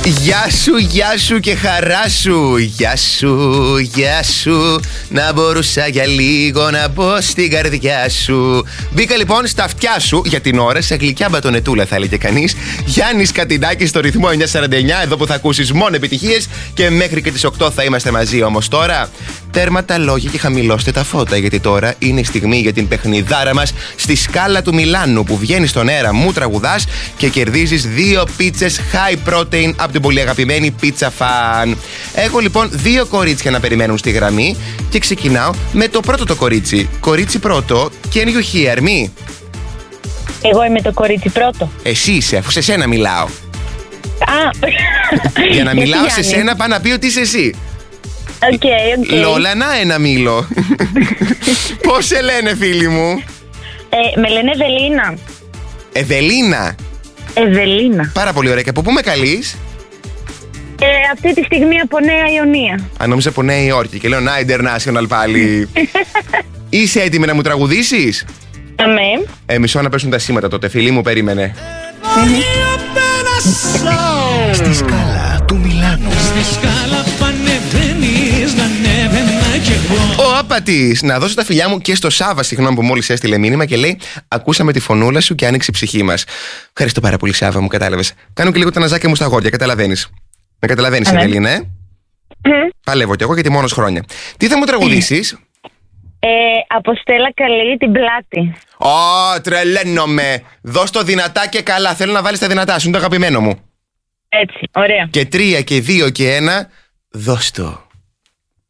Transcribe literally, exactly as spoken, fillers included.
Γεια σου, γεια σου και χαρά σου. Γεια σου, γεια σου. Να μπορούσα για λίγο να μπω στην καρδιά σου. Μπήκα λοιπόν στα αυτιά σου για την ώρα, σε γλυκιά μπατονετούλα θα έλεγε κανείς. Γιάννης Κατινάκης στο ρυθμό εννιά σαράντα εννιά, εδώ που θα ακούσεις μόνο επιτυχίες και μέχρι και τις οκτώ θα είμαστε μαζί. Όμως τώρα, τέρμα τα λόγια και χαμηλώστε τα φώτα, γιατί τώρα είναι η στιγμή για την παιχνιδάρα μας στη σκάλα του Μιλάνου που βγαίνει στον αέρα, μου τραγουδάς και κερδίζεις δύο πίτσες high protein από την πολύ αγαπημένη Pizza Fan. Έχω λοιπόν δύο κορίτσια να περιμένουν στη γραμμή και ξεκινάω με το πρώτο το κορίτσι. Κορίτσι πρώτο, can you hear me? Εγώ είμαι το κορίτσι πρώτο. Εσύ είσαι, αφού σε σένα μιλάω. Α, για να μιλάω σε Γιάννη. σένα, πάω να πει ότι είσαι εσύ. Οκ, οκ. Λόλα, να ένα μήλο. Πώς σε λένε, φίλοι μου? Ε, με λένε Ευελίνα. Ευελίνα. Ευελίνα. Πάρα πολύ ωραία. Και από πού με καλείς? Ε, αυτή τη στιγμή από Νέα Ιωνία. Αν νόμιζα από Νέα Υόρκη και λέω να international πάλι. Είσαι έτοιμη να μου τραγουδήσεις? Αμέ. Ε, μισό να πέσουν τα σήματα τότε, φίλη μου, περίμενε. Στη σκάλα του Μιλάνου. Στη σκάλα που ανεβαίνεις, να ανέβαινα κι εγώ. Ο άπατης! Να δώσω τα φιλιά μου και στο Σάβα, συγγνώμη που μόλις έστειλε μήνυμα και λέει: ακούσαμε τη φωνούλα σου και άνοιξε η ψυχή μας. Ευχαριστώ πάρα πολύ, Σάβα, μου κατάλαβες. Κάνω και λίγο τα ναζάκια μου στα αγόρια, καταλαβαίνεις. Με καταλαβαίνεις, Ναι. Ευελίνα, ε? Παλεύω κι εγώ γιατί μόνος χρόνια. Τι θα μου τραγουδήσεις? Ε, από Στέλλα Καλή, την πλάτη. Ω, τρελαίνομαι! Δώσ' το δυνατά και καλά. Θέλω να βάλεις τα δυνατά σου, είναι το αγαπημένο μου. Έτσι, ωραία. Και τρία και δύο και ένα, δώσ' το.